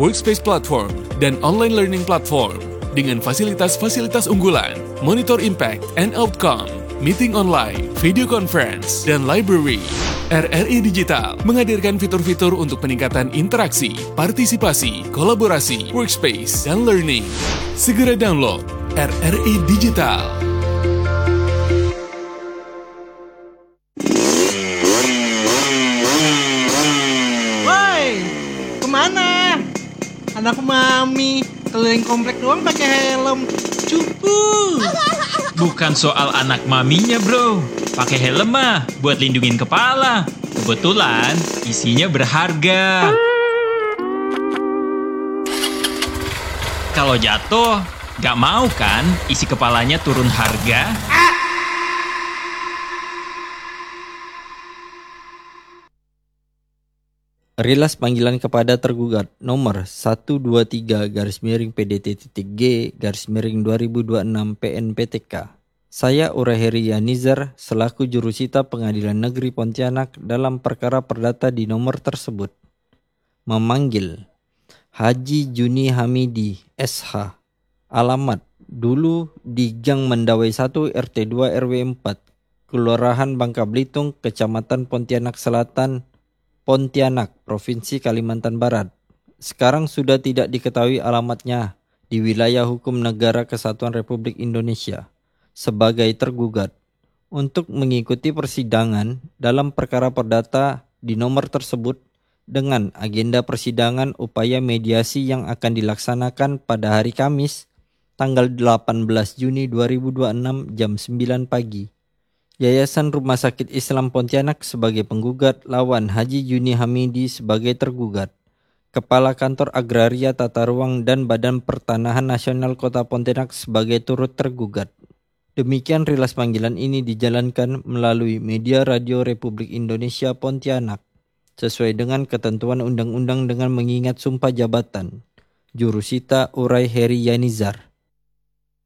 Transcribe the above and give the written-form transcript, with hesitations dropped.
workspace platform, dan online learning platform dengan fasilitas-fasilitas unggulan, monitor impact and outcome, meeting online, video conference, dan library. RRI Digital menghadirkan fitur-fitur untuk peningkatan interaksi, partisipasi, kolaborasi, workspace, dan learning. Segera download RRI Digital. Woi, kemana? Anak mami keliling komplek doang pakai helm. Cupu. Bukan soal anak maminya, bro. Pakai helm mah buat lindungin kepala. Kebetulan isinya berharga. Kalau jatuh, gak mau kan isi kepalanya turun harga? Rilas panggilan kepada tergugat nomor 123-PDT-G-2026 PNPTK. Saya Uraheri Yanizar selaku jurusita Pengadilan Negeri Pontianak dalam perkara perdata di nomor tersebut. Memanggil Haji Juni Hamidi SH. Alamat dulu di Gang Mendawai 1 RT 2 RW 4, Kelurahan Bangka Belitung, Kecamatan Pontianak Selatan, Pontianak, Provinsi Kalimantan Barat. Sekarang sudah tidak diketahui alamatnya di wilayah hukum Negara Kesatuan Republik Indonesia sebagai tergugat. Untuk mengikuti persidangan dalam perkara perdata di nomor tersebut dengan agenda persidangan upaya mediasi yang akan dilaksanakan pada hari Kamis tanggal 18 Juni 2026 jam 9 pagi. Yayasan Rumah Sakit Islam Pontianak sebagai penggugat lawan Haji Juni Hamidi sebagai tergugat. Kepala Kantor Agraria Tata Ruang dan Badan Pertanahan Nasional Kota Pontianak sebagai turut tergugat. Demikian rilas panggilan ini dijalankan melalui media Radio Republik Indonesia Pontianak sesuai dengan ketentuan undang-undang dengan mengingat sumpah jabatan. Jurusita Uraheri Yanizar.